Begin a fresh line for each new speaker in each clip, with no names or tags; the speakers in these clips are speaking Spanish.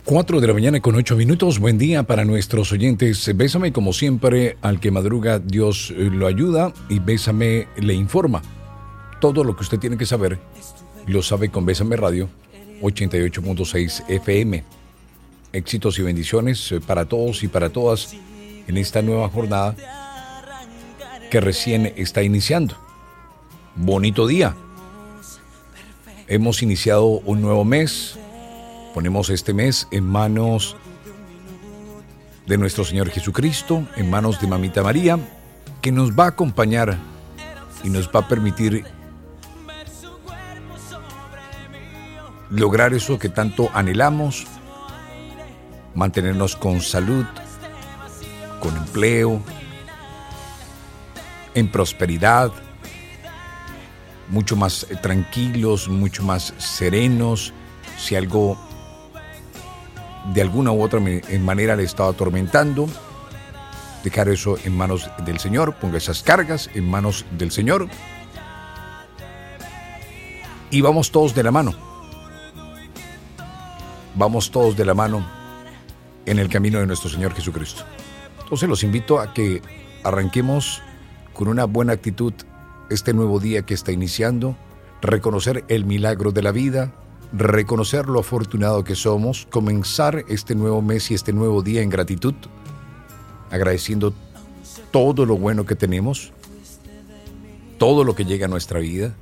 4 de la mañana con 8 minutos. Buen día para nuestros oyentes. Bésame como siempre, al que madruga Dios lo ayuda, y Bésame le informa. Todo lo que usted tiene que saber lo sabe con Bésame Radio 88.6 FM. Éxitos y bendiciones para todos y para todas en esta nueva jornada que recién está iniciando. Bonito día. Hemos iniciado un nuevo mes. Ponemos este mes en manos de nuestro Señor Jesucristo, en manos de Mamita María, que nos va a acompañar y nos va a permitir lograr eso que tanto anhelamos, mantenernos con salud, con empleo, en prosperidad, mucho más tranquilos, mucho más serenos. Si algo de alguna u otra manera le estaba atormentando, dejar eso en manos del Señor, ponga esas cargas en manos del Señor y vamos todos de la mano. Vamos todos de la mano en el camino de nuestro Señor Jesucristo. Entonces los invito a que arranquemos con una buena actitud este nuevo día que está iniciando, reconocer el milagro de la vida, reconocer lo afortunado que somos, comenzar este nuevo mes y este nuevo día en gratitud, agradeciendo todo lo bueno que tenemos, todo lo que llega a nuestra vida,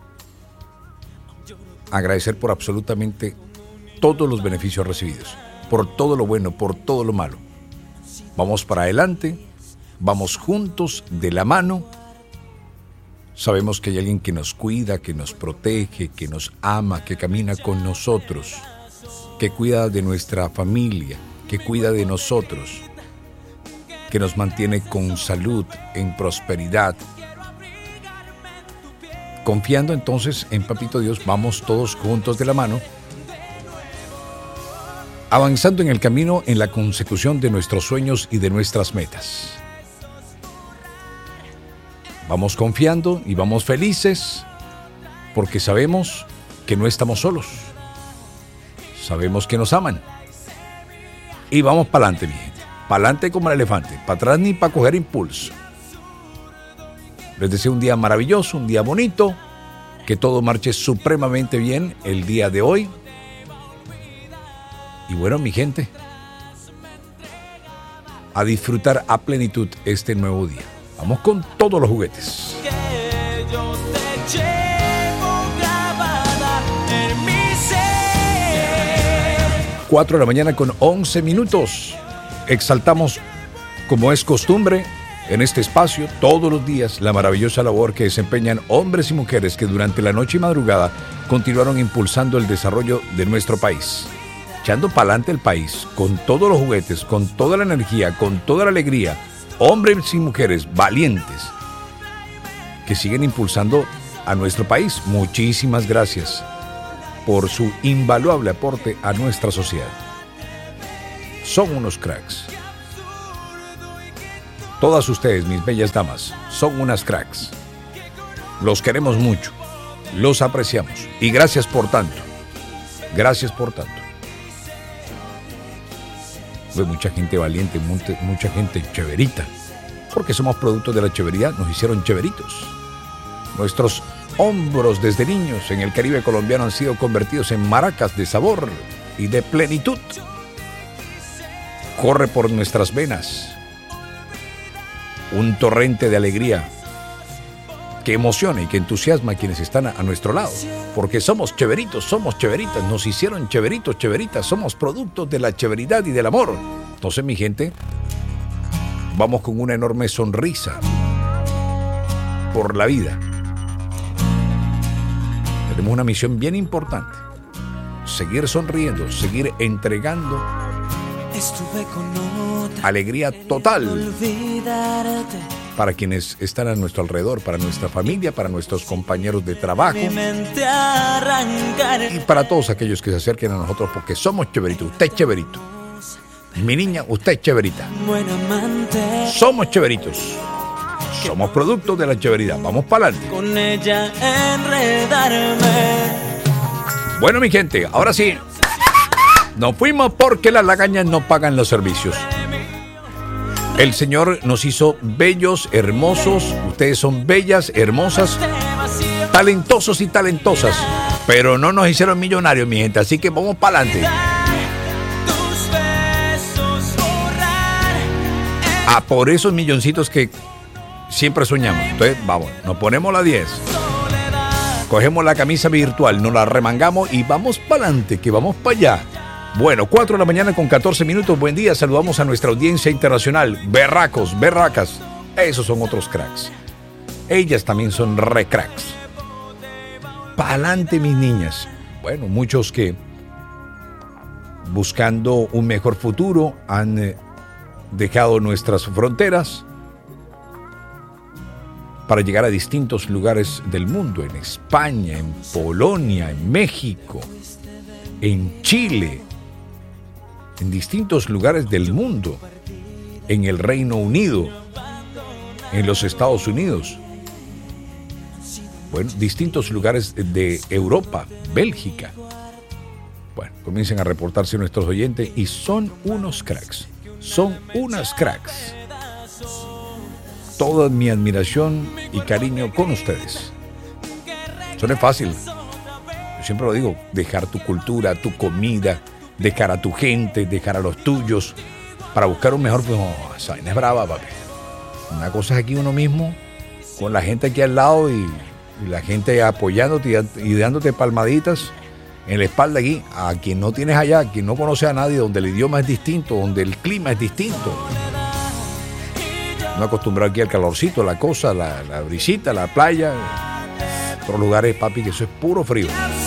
agradecer por absolutamente todos los beneficios recibidos, por todo lo bueno, por todo lo malo. Vamos para adelante, vamos juntos de la mano. Sabemos que hay alguien que nos cuida, que nos protege, que nos ama, que camina con nosotros, que cuida de nuestra familia, que cuida de nosotros, que nos mantiene con salud, en prosperidad. Confiando entonces en Papito Dios, vamos todos juntos de la mano, avanzando en el camino en la consecución de nuestros sueños y de nuestras metas. Vamos confiando y vamos felices porque sabemos que no estamos solos. Sabemos que nos aman. Y vamos para adelante, mi gente. Para adelante como el elefante. Para atrás ni para coger impulso. Les deseo un día maravilloso, un día bonito. Que todo marche supremamente bien el día de hoy. Y bueno, mi gente, a disfrutar a plenitud este nuevo día. Vamos con todos los juguetes. 4 de la mañana con 11 minutos. Exaltamos, como es costumbre, en este espacio, todos los días, la maravillosa labor que desempeñan hombres y mujeres que durante la noche y madrugada continuaron impulsando el desarrollo de nuestro país. Echando para adelante el país, con todos los juguetes, con toda la energía, con toda la alegría. Hombres y mujeres valientes que siguen impulsando a nuestro país. Muchísimas gracias por su invaluable aporte a nuestra sociedad. Son unos cracks. Todas ustedes, mis bellas damas, son unas cracks. Los queremos mucho, los apreciamos y gracias por tanto. Gracias por tanto. Pues mucha gente valiente, mucha gente cheverita, porque somos productos de la chevería, nos hicieron cheveritos. Nuestros hombros desde niños en el Caribe colombiano han sido convertidos en maracas de sabor y de plenitud. Corre por nuestras venas un torrente de alegría que emociona y que entusiasma a quienes están a nuestro lado, porque somos cheveritos, somos cheveritas, nos hicieron cheveritos, cheveritas, somos productos de la cheveridad y del amor. Entonces, mi gente, vamos con una enorme sonrisa por la vida. Tenemos una misión bien importante: seguir sonriendo, seguir entregando alegría total para quienes están a nuestro alrededor, para nuestra familia, para nuestros compañeros de trabajo y para todos aquellos que se acerquen a nosotros, porque somos cheveritos. Usted es cheverito, mi niña, usted es cheverita. Somos cheveritos, somos productos de la cheveridad. Vamos para adelante.
Con ella enredarme.
Bueno, mi gente, ahora sí, Nos fuimos porque las lagañas no pagan los servicios. El Señor nos hizo bellos, hermosos. Ustedes son bellas, hermosas, talentosos y talentosas. Pero no nos hicieron millonarios, mi gente. Así que vamos para adelante. A por esos milloncitos que siempre soñamos. Entonces, vamos, nos ponemos la 10. Cogemos la camisa virtual, nos la remangamos y vamos para adelante, que vamos para allá. Bueno, 4 de la mañana con 14 minutos. Buen día, saludamos a nuestra audiencia internacional. Berracos, berracas. Esos son otros cracks. Ellas también son re cracks. Pa'lante, mis niñas. Bueno, muchos que buscando un mejor futuro han dejado nuestras fronteras para llegar a distintos lugares del mundo, en España, en Polonia, en México, en Chile, en distintos lugares del mundo, en el Reino Unido, en los Estados Unidos, bueno, distintos lugares de Europa, Bélgica. Bueno, comiencen a reportarse nuestros oyentes y son unos cracks, son unas cracks. Toda mi admiración y cariño con ustedes. Eso no es fácil. Yo siempre lo digo, dejar tu cultura, tu comida, dejar a tu gente, dejar a los tuyos, para buscar un mejor... Pues, oh, esa vaina es brava, papi. Una cosa es aquí uno mismo, con la gente aquí al lado y la gente apoyándote y dándote palmaditas en la espalda aquí. A quien no tienes allá, a quien no conoce a nadie, donde el idioma es distinto, donde el clima es distinto. No acostumbrado aquí al calorcito, la cosa, la brisita, la playa. Otros lugares, papi, que eso es puro frío.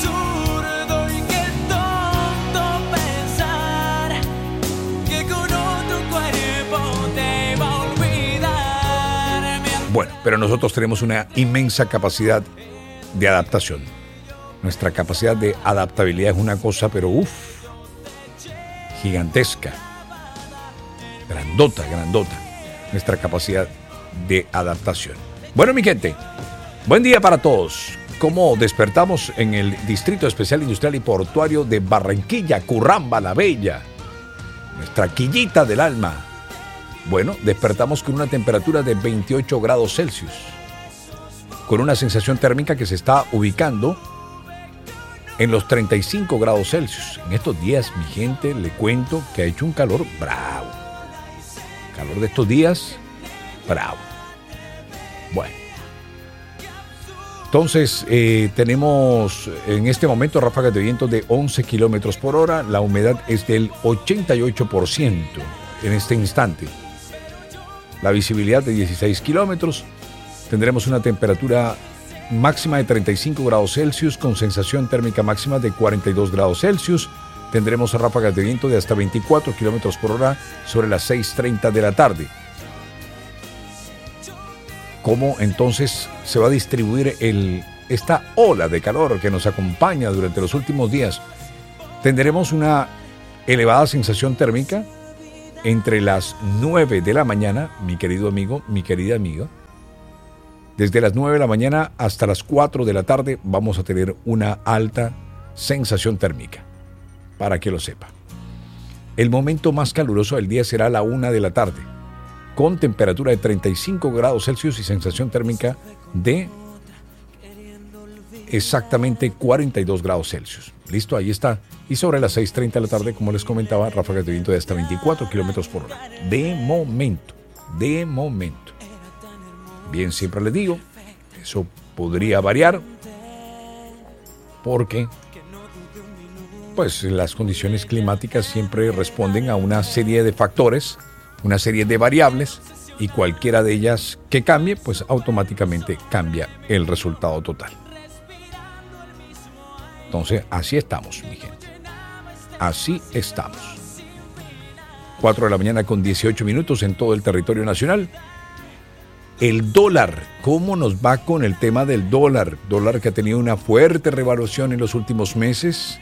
Bueno, pero nosotros tenemos una inmensa capacidad de adaptación. Nuestra capacidad de adaptabilidad es una cosa, pero gigantesca. Grandota, grandota. Nuestra capacidad de adaptación. Bueno, mi gente, buen día para todos. ¿Cómo despertamos en el Distrito Especial Industrial y Portuario de Barranquilla, Curramba la Bella? Nuestra quillita del alma. Bueno, despertamos con una temperatura de 28 grados Celsius, con una sensación térmica que se está ubicando en los 35 grados Celsius. En estos días, mi gente, le cuento que ha hecho un calor bravo. Calor de estos días, bravo. Bueno. Entonces, tenemos en este momento ráfagas de viento de 11 kilómetros por hora. La humedad es del 88% en este instante. La visibilidad de 16 kilómetros. Tendremos una temperatura máxima de 35 grados Celsius con sensación térmica máxima de 42 grados Celsius. Tendremos ráfagas de viento de hasta 24 kilómetros por hora sobre las 6:30 de la tarde. ¿Cómo entonces se va a distribuir esta ola de calor que nos acompaña durante los últimos días? Tendremos una elevada sensación térmica entre las 9 de la mañana, mi querido amigo, mi querida amiga. Desde las 9 de la mañana hasta las 4 de la tarde vamos a tener una alta sensación térmica, para que lo sepa. El momento más caluroso del día será a la 1 de la tarde, con temperatura de 35 grados Celsius y sensación térmica de exactamente 42 grados Celsius. Listo, ahí está. Y sobre las 6:30 de la tarde, como les comentaba, ráfagas de viento de hasta 24 kilómetros por hora. De momento. Bien, siempre les digo, eso podría variar porque pues las condiciones climáticas siempre responden a una serie de factores, una serie de variables, y cualquiera de ellas que cambie, pues automáticamente cambia el resultado total. Entonces, así estamos, mi gente. Así estamos. 4 de la mañana con 18 minutos en todo el territorio nacional. El dólar, ¿cómo nos va con el tema del dólar? Dólar que ha tenido una fuerte revaluación en los últimos meses.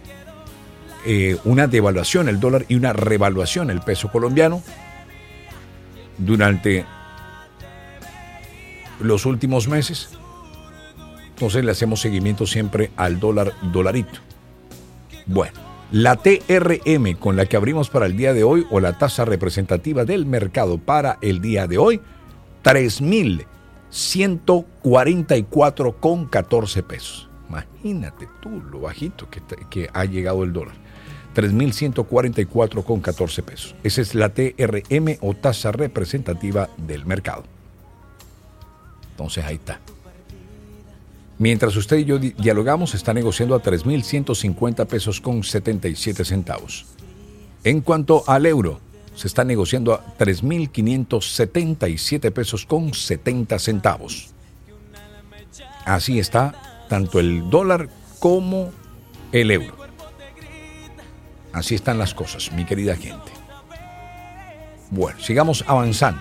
Una devaluación el dólar y una revaluación el peso colombiano durante los últimos meses. Entonces le hacemos seguimiento siempre al dólarito. Bueno, La TRM con la que abrimos para el día de hoy, o la tasa representativa del mercado para el día de hoy, 3,144,14 pesos. Imagínate tú lo bajito que ha llegado el dólar. 3,144,14 pesos. Esa es la TRM o tasa representativa del mercado. Entonces ahí está. Mientras usted y yo dialogamos, está negociando a 3,150 pesos con 77 centavos. En cuanto al euro, se está negociando a 3,577 pesos con 70 centavos. Así está tanto el dólar como el euro. Así están las cosas, mi querida gente. Bueno, sigamos avanzando.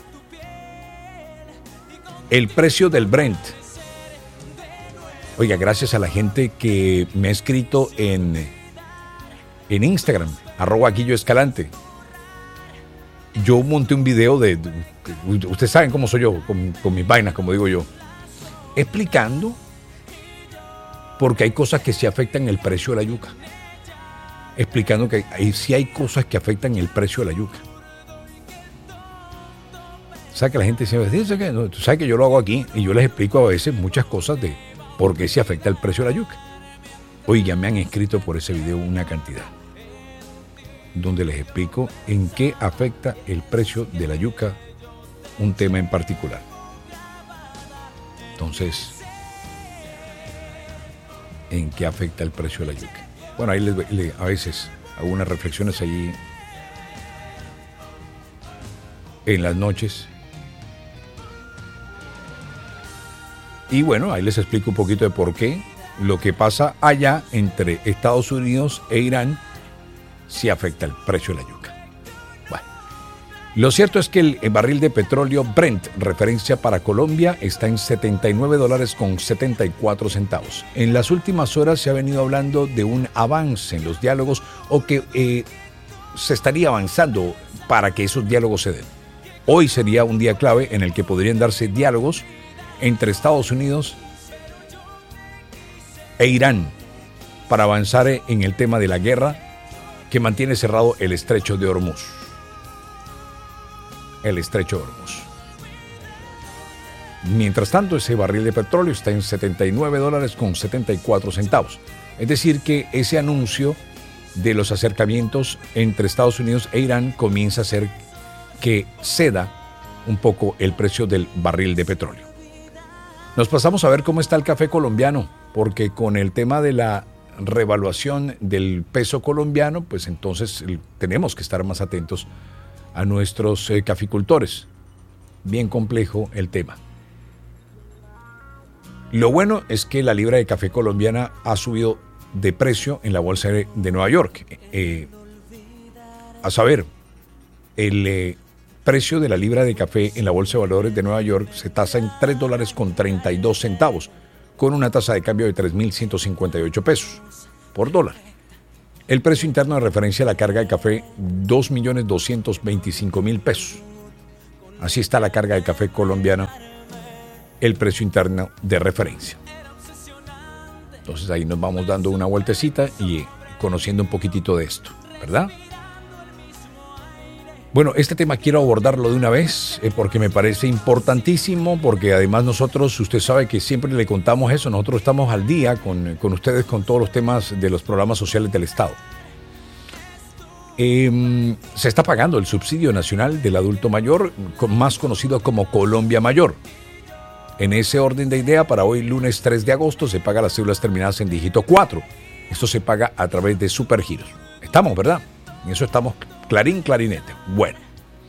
El precio del Brent. Oiga, gracias a la gente que me ha escrito en Instagram, @GuilloEscalante. Yo monté un video ustedes saben cómo soy yo, con mis vainas, como digo yo, explicando porque hay cosas que sí afectan el precio de la yuca. Explicando que sí hay cosas que afectan el precio de la yuca. ¿Sabes que la gente siempre dice que no? Tú sabes que yo lo hago aquí y yo les explico a veces muchas cosas de por qué se afecta el precio de la yuca. Hoy ya me han escrito por ese video una cantidad donde les explico en qué afecta el precio de la yuca, un tema en particular. Entonces, ¿en qué afecta el precio de la yuca? Bueno, ahí a veces hago unas reflexiones allí en las noches. Y bueno, ahí les explico un poquito de por qué lo que pasa allá entre Estados Unidos e Irán sí afecta el precio de la yuca. Bueno, lo cierto es que el barril de petróleo Brent, referencia para Colombia, está en $79.74. En las últimas horas se ha venido hablando de un avance en los diálogos o que se estaría avanzando para que esos diálogos se den. Hoy sería un día clave en el que podrían darse diálogos entre Estados Unidos e Irán para avanzar en el tema de la guerra que mantiene cerrado el estrecho de Hormuz. El estrecho de Hormuz. Mientras tanto, ese barril de petróleo está en $79.74. Es decir, que ese anuncio de los acercamientos entre Estados Unidos e Irán comienza a hacer que ceda un poco el precio del barril de petróleo. Nos pasamos a ver cómo está el café colombiano, porque con el tema de la revaluación del peso colombiano, pues entonces tenemos que estar más atentos a nuestros caficultores. Bien complejo el tema. Lo bueno es que la libra de café colombiana ha subido de precio en la bolsa de Nueva York. A saber, el precio de la libra de café en la bolsa de valores de Nueva York se tasa en $3.32, con una tasa de cambio de 3.158 pesos por dólar. El precio interno de referencia a la carga de café, 2.225.000 pesos. Así está la carga de café colombiana, el precio interno de referencia. Entonces ahí nos vamos dando una vueltecita y conociendo un poquitito de esto, ¿verdad? Bueno, este tema quiero abordarlo de una vez porque me parece importantísimo, porque además nosotros, usted sabe que siempre le contamos eso, nosotros estamos al día con ustedes con todos los temas de los programas sociales del Estado. Se está pagando el subsidio nacional del adulto mayor, más conocido como Colombia Mayor. En ese orden de idea, para hoy, lunes 3 de agosto, se paga las cédulas terminadas en dígito 4. Esto se paga a través de Supergiros. Estamos, ¿verdad? En eso estamos clarinete. Bueno.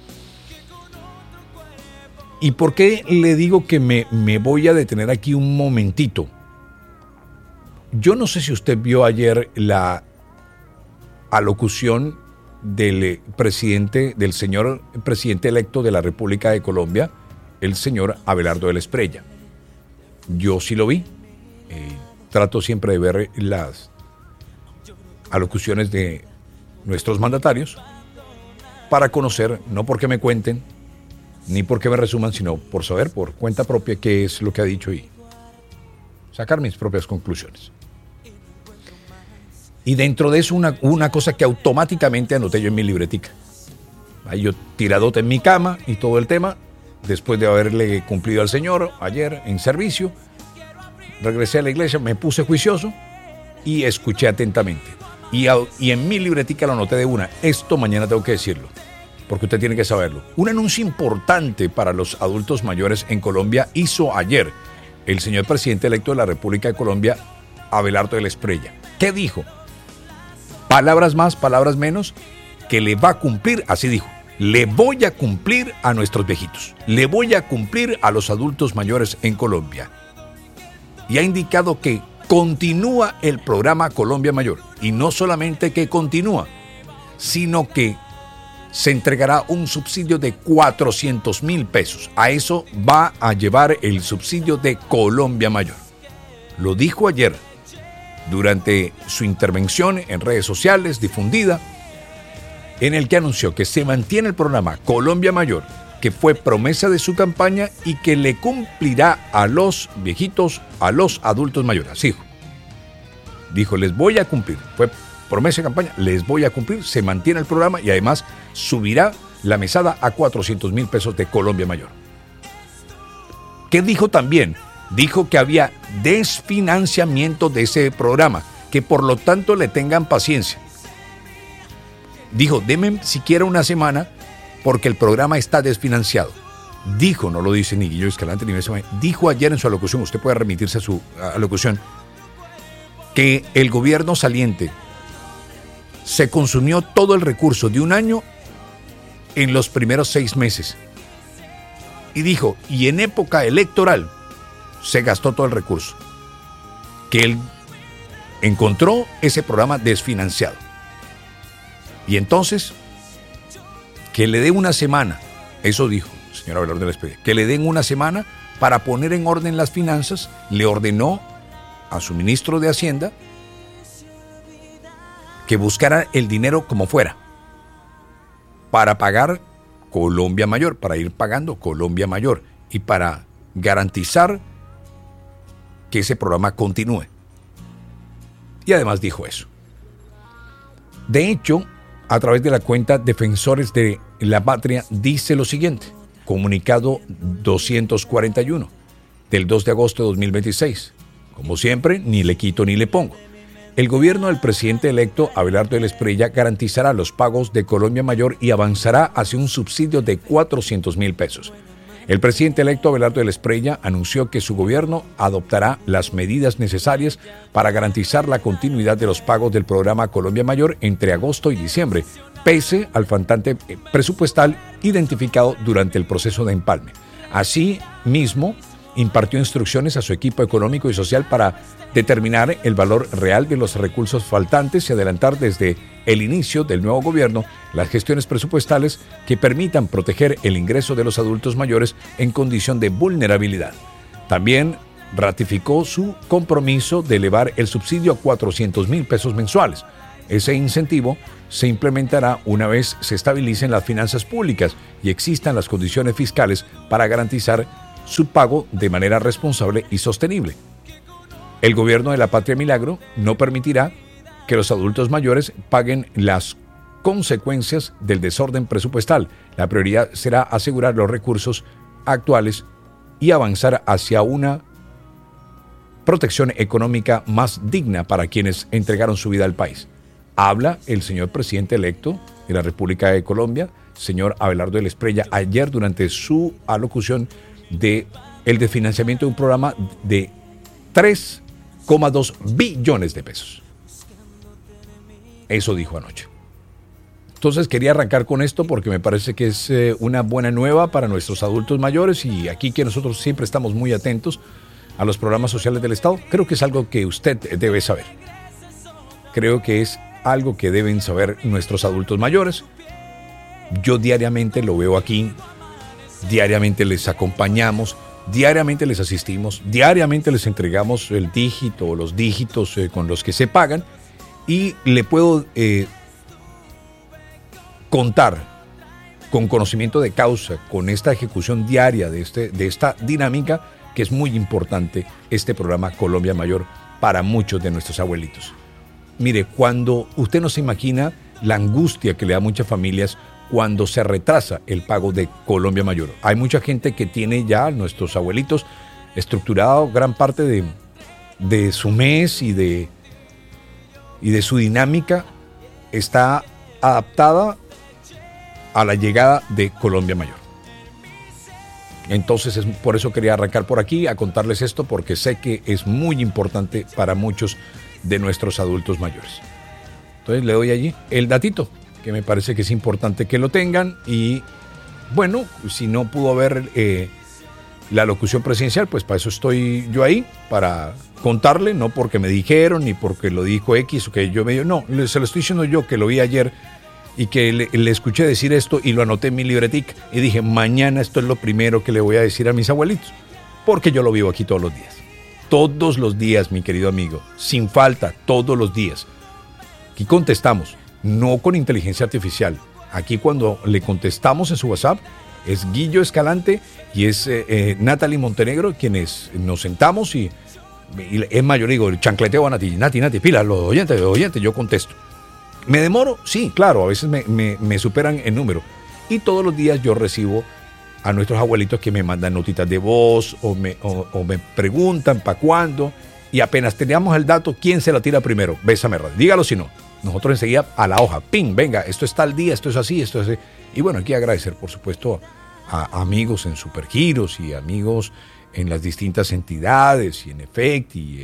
¿Y por qué le digo que me voy a detener aquí un momentito? Yo no sé si usted vio ayer la alocución del señor presidente electo de la República de Colombia, el señor Abelardo de la Espriella. Yo sí lo vi. Trato siempre de ver las alocuciones de nuestros mandatarios para conocer, no porque me cuenten, ni porque me resuman, sino por saber por cuenta propia qué es lo que ha dicho y sacar mis propias conclusiones. Y dentro de eso una cosa que automáticamente anoté yo en mi libretica. Ahí yo tiradote en mi cama y todo el tema, después de haberle cumplido al Señor ayer en servicio, regresé a la iglesia, me puse juicioso y escuché atentamente. Y en mi libretica lo anoté de una. Esto mañana tengo que decirlo, porque usted tiene que saberlo. Un anuncio importante para los adultos mayores en Colombia hizo ayer el señor presidente electo de la República de Colombia, Abelardo de la Espriella. ¿Qué dijo? Palabras más, palabras menos, que le va a cumplir, así dijo, le voy a cumplir a nuestros viejitos, le voy a cumplir a los adultos mayores en Colombia. Y ha indicado que continúa el programa Colombia Mayor. Y no solamente que continúa, sino que se entregará un subsidio de 400.000 pesos. A eso va a llevar el subsidio de Colombia Mayor. Lo dijo ayer durante su intervención en redes sociales difundida, en el que anunció que se mantiene el programa Colombia Mayor, que fue promesa de su campaña y que le cumplirá a los viejitos, a los adultos mayores. Así dijo, les voy a cumplir. Fue promesa de campaña, les voy a cumplir, se mantiene el programa y además subirá la mesada a 400.000 pesos de Colombia Mayor. ¿Qué dijo también? Dijo que había desfinanciamiento de ese programa, que por lo tanto le tengan paciencia. Dijo, denme siquiera una semana porque el programa está desfinanciado. Dijo, no lo dice ni Guillermo Escalante ni Bésame, dijo ayer en su alocución, usted puede remitirse a su alocución, que el gobierno saliente se consumió todo el recurso de un año en los primeros 6 meses. Y dijo, y en época electoral se gastó todo el recurso. Que él encontró ese programa desfinanciado. Y entonces, que le dé una semana, eso dijo el señor Abelardo de la Espriella, que le den una semana para poner en orden las finanzas. Le ordenó a su ministro de Hacienda que buscara el dinero como fuera para pagar Colombia Mayor, para ir pagando Colombia Mayor y para garantizar que ese programa continúe. Y además dijo eso. De hecho, a través de la cuenta Defensores de la Patria dice lo siguiente, comunicado 241 del 2 de agosto de 2026. Como siempre, ni le quito ni le pongo. El gobierno del presidente electo Abelardo de la Espriella garantizará los pagos de Colombia Mayor y avanzará hacia un subsidio de 400.000 pesos. El presidente electo Abelardo de la Espriella anunció que su gobierno adoptará las medidas necesarias para garantizar la continuidad de los pagos del programa Colombia Mayor entre agosto y diciembre, pese al faltante presupuestal identificado durante el proceso de empalme. Asimismo, impartió instrucciones a su equipo económico y social para determinar el valor real de los recursos faltantes y adelantar desde el inicio del nuevo gobierno las gestiones presupuestales que permitan proteger el ingreso de los adultos mayores en condición de vulnerabilidad. También ratificó su compromiso de elevar el subsidio a 400.000 pesos mensuales. Ese incentivo se implementará una vez se estabilicen las finanzas públicas y existan las condiciones fiscales para garantizar su pago de manera responsable y sostenible. El gobierno de la Patria Milagro no permitirá que los adultos mayores paguen las consecuencias del desorden presupuestal. La prioridad será asegurar los recursos actuales y avanzar hacia una protección económica más digna para quienes entregaron su vida al país. Habla el señor presidente electo de la República de Colombia, señor Abelardo de la Espriella, ayer durante su alocución de el desfinanciamiento de un programa de 3,2 billones de pesos. Eso dijo anoche. Entonces quería arrancar con esto porque me parece que es una buena nueva para nuestros adultos mayores y aquí que nosotros siempre estamos muy atentos a los programas sociales del Estado. Creo que es algo que usted debe saber. Creo que es algo que deben saber nuestros adultos mayores. Yo diariamente lo veo aquí. Diariamente les acompañamos, diariamente les asistimos, diariamente les entregamos el dígito o los dígitos con los que se pagan y le puedo contar con conocimiento de causa, con esta ejecución diaria de esta dinámica que es muy importante este programa Colombia Mayor para muchos de nuestros abuelitos. mire, cuando usted no se imagina la angustia que le da a muchas familias cuando se retrasa el pago de Colombia Mayor. Hay mucha gente que tiene ya, nuestros abuelitos, estructurado gran parte de su mes y de su dinámica está adaptada a la llegada de Colombia Mayor. Entonces, por eso quería arrancar por aquí a contarles esto, porque sé que es muy importante para muchos de nuestros adultos mayores. Entonces le doy allí el datito, que me parece que es importante que lo tengan. Y bueno, si no pudo ver la locución presidencial, pues para eso estoy yo ahí, para contarle, no porque me dijeron, ni porque lo dijo X o que yo medio, no, se lo estoy diciendo yo, que lo vi ayer y que le escuché decir esto y lo anoté en mi libretica y dije, mañana esto es lo primero que le voy a decir a mis abuelitos, porque yo lo vivo aquí todos los días. Todos los días, mi querido amigo, sin falta, todos los días. Aquí contestamos, no con inteligencia artificial. Aquí cuando le contestamos en su WhatsApp, es Guillo Escalante y es Natalie Montenegro quienes nos sentamos y es más, yo digo, el chancleteo a Nati, pila, los oyentes, yo contesto. ¿Me demoro? Sí, claro, a veces me superan en número. Y todos los días yo recibo a nuestros abuelitos que me mandan notitas de voz o me preguntan para cuándo. Y apenas teníamos el dato, ¿quién se la tira primero? Bésame Radio. Dígalo si no. Nosotros enseguida a la hoja, ping, venga, esto está al día, esto es así, esto es así. Y bueno, hay que agradecer, por supuesto, a amigos en Supergiros y amigos en las distintas entidades y en EFECT y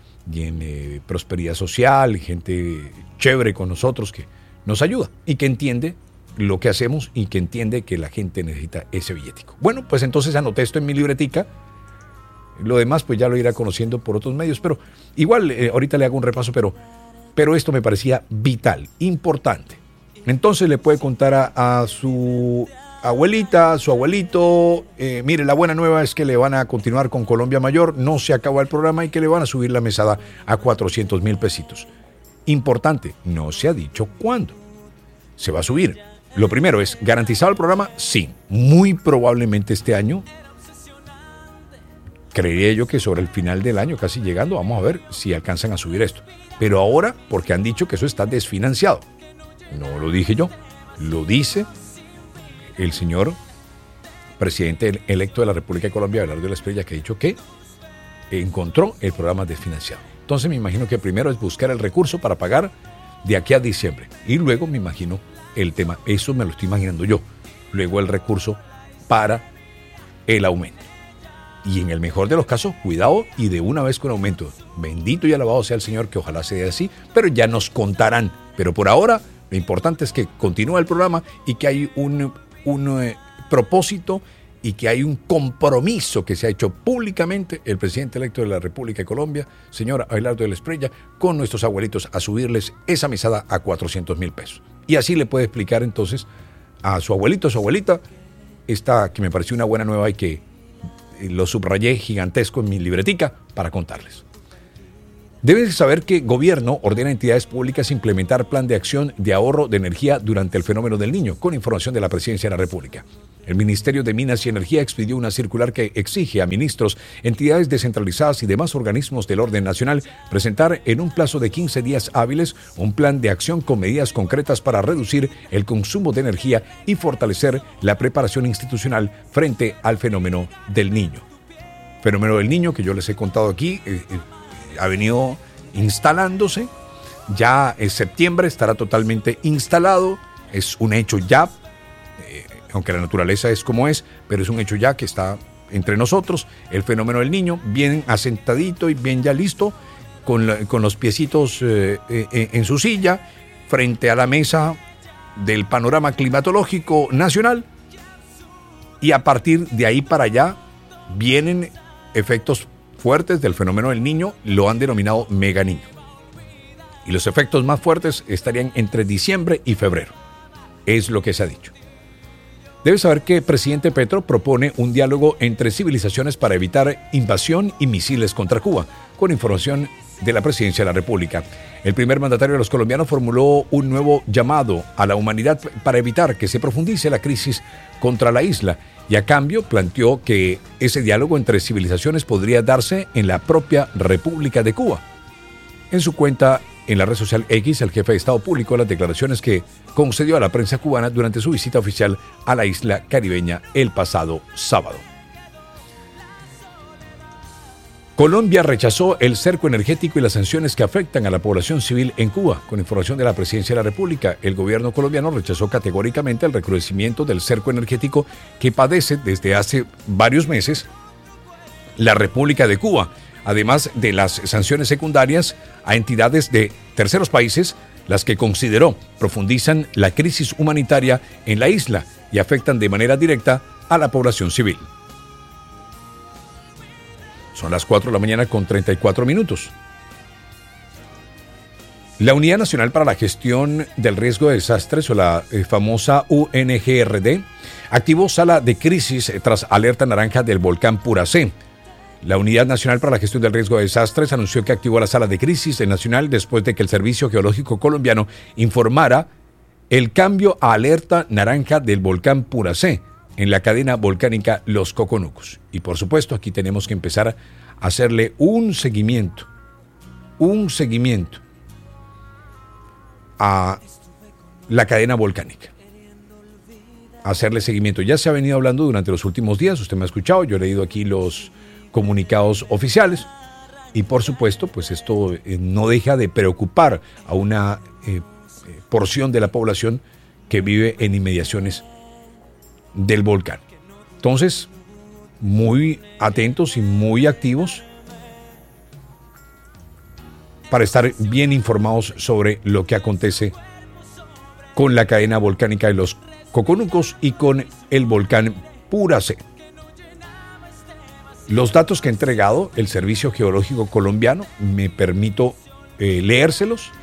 en Prosperidad Social, gente chévere con nosotros que nos ayuda y que entiende lo que hacemos y que entiende que la gente necesita ese billetico. Bueno, pues entonces anoté esto en mi libretica. Lo demás pues ya lo irá conociendo por otros medios, pero igual ahorita le hago un repaso, pero esto me parecía vital, importante. Entonces le puede contar a su abuelita, a su abuelito, mire, la buena nueva es que le van a continuar con Colombia Mayor, no se acaba el programa y que le van a subir la mesada a 400,000 pesitos. Importante, no se ha dicho cuándo se va a subir. Lo primero es, ¿garantizado el programa? Sí, muy probablemente este año. Creería yo que sobre el final del año, casi llegando, vamos a ver si alcanzan a subir esto. Pero ahora, porque han dicho que eso está desfinanciado. No lo dije yo, lo dice el señor presidente electo de la República de Colombia, Abelardo de la Espriella, que ha dicho que encontró el programa desfinanciado. Entonces me imagino que primero es buscar el recurso para pagar de aquí a diciembre. Y luego me imagino el tema, eso me lo estoy imaginando yo, luego el recurso para el aumento. Y en el mejor de los casos, cuidado y de una vez con aumento. Bendito y alabado sea el Señor, que ojalá sea así, pero ya nos contarán. Pero por ahora, lo importante es que continúa el programa y que hay un propósito y que hay un compromiso que se ha hecho públicamente el presidente electo de la República de Colombia, señor Abelardo de la Espriella, con nuestros abuelitos a subirles esa mesada a 400,000 pesos. Y así le puede explicar entonces a su abuelito, a su abuelita, esta que me pareció una buena nueva y que lo subrayé gigantesco en mi libretica para contarles. Deben saber que gobierno ordena a entidades públicas implementar plan de acción de ahorro de energía durante el fenómeno del Niño, con información de la Presidencia de la República. El Ministerio de Minas y Energía expidió una circular que exige a ministros, entidades descentralizadas y demás organismos del orden nacional presentar en un plazo de 15 días hábiles un plan de acción con medidas concretas para reducir el consumo de energía y fortalecer la preparación institucional frente al fenómeno del Niño. Fenómeno del Niño que yo les he contado aquí, ha venido instalándose, ya en septiembre estará totalmente instalado, es un hecho ya, aunque la naturaleza es como es, pero es un hecho ya que está entre nosotros, el fenómeno del Niño, bien asentadito y bien ya listo, con los piecitos en su silla, frente a la mesa del panorama climatológico nacional, y a partir de ahí para allá vienen efectos fuertes del fenómeno del Niño, lo han denominado Mega Niño. Y los efectos más fuertes estarían entre diciembre y febrero. Es lo que se ha dicho. Debes saber que el presidente Petro propone un diálogo entre civilizaciones para evitar invasión y misiles contra Cuba, con información de la Presidencia de la República. El primer mandatario de los colombianos formuló un nuevo llamado a la humanidad para evitar que se profundice la crisis contra la isla y a cambio planteó que ese diálogo entre civilizaciones podría darse en la propia República de Cuba. En su cuenta en la red social X, el jefe de Estado publicó las declaraciones que concedió a la prensa cubana durante su visita oficial a la isla caribeña el pasado sábado. Colombia rechazó el cerco energético y las sanciones que afectan a la población civil en Cuba. Con información de la Presidencia de la República, el gobierno colombiano rechazó categóricamente el recrudecimiento del cerco energético que padece desde hace varios meses la República de Cuba, además de las sanciones secundarias a entidades de terceros países, las que consideró profundizan la crisis humanitaria en la isla y afectan de manera directa a la población civil. Son las 4 de la mañana con 34 minutos. La Unidad Nacional para la Gestión del Riesgo de Desastres, o la famosa UNGRD, activó sala de crisis tras alerta naranja del volcán Puracé. La Unidad Nacional para la Gestión del Riesgo de Desastres anunció que activó la sala de crisis nacional después de que el Servicio Geológico Colombiano informara el cambio a alerta naranja del volcán Puracé en la cadena volcánica Los Coconucos. Y por supuesto, aquí tenemos que empezar a hacerle un seguimiento a la cadena volcánica. Hacerle seguimiento. Ya se ha venido hablando durante los últimos días, usted me ha escuchado, yo he leído aquí los comunicados oficiales y por supuesto, pues esto no deja de preocupar a una porción de la población que vive en inmediaciones del volcán. Entonces, muy atentos y muy activos para estar bien informados sobre lo que acontece con la cadena volcánica de los Coconucos y con el volcán Puracé. Los datos que ha entregado el Servicio Geológico Colombiano, me permito leérselos.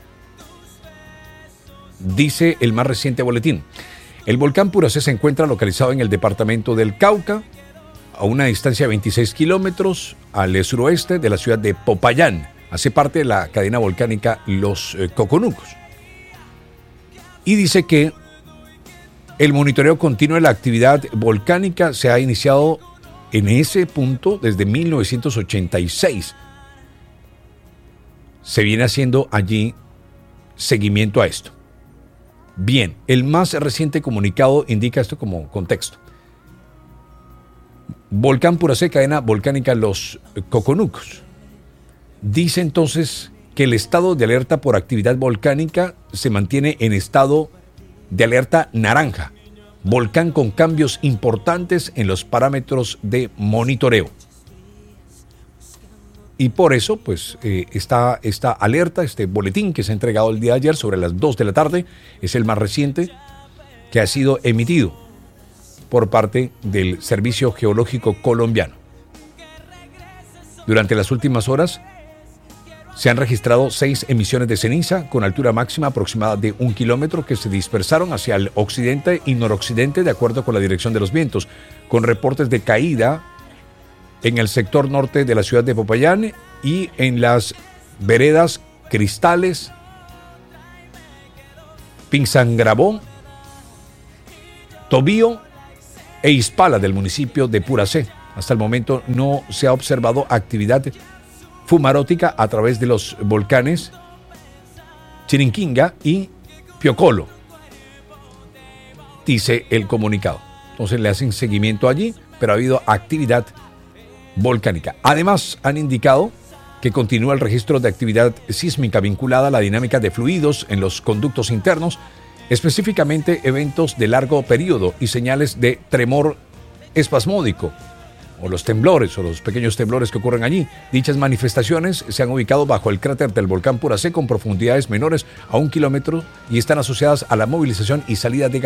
Dice el más reciente boletín: el volcán Puracé se encuentra localizado en el departamento del Cauca, a una distancia de 26 kilómetros al suroeste de la ciudad de Popayán. Hace parte de la cadena volcánica Los Coconucos. Y dice que el monitoreo continuo de la actividad volcánica se ha iniciado en ese punto desde 1986. Se viene haciendo allí seguimiento a esto. Bien, el más reciente comunicado indica esto como contexto. Volcán Puracé, cadena volcánica Los Coconucos. Dice entonces que el estado de alerta por actividad volcánica se mantiene en estado de alerta naranja. Volcán con cambios importantes en los parámetros de monitoreo. Y por eso, pues, esta alerta, este boletín que se ha entregado el día de ayer sobre las 2 de la tarde, es el más reciente que ha sido emitido por parte del Servicio Geológico Colombiano. Durante las últimas horas se han registrado 6 emisiones de ceniza con altura máxima aproximada de 1 kilómetro que se dispersaron hacia el occidente y noroccidente de acuerdo con la dirección de los vientos, con reportes de caída en el sector norte de la ciudad de Popayán y en las veredas Cristales, Pinzangrabó, Tobío e Ispala del municipio de Puracé. Hasta el momento no se ha observado actividad fumarótica a través de los volcanes Chirinquinga y Piocolo, dice el comunicado. Entonces le hacen seguimiento allí, pero ha habido actividad volcánica. Además, han indicado que continúa el registro de actividad sísmica vinculada a la dinámica de fluidos en los conductos internos, específicamente eventos de largo periodo y señales de tremor espasmódico, o los temblores, o los pequeños temblores que ocurren allí. Dichas manifestaciones se han ubicado bajo el cráter del volcán Puracé con profundidades menores a 1 kilómetro y están asociadas a la movilización y salida de gas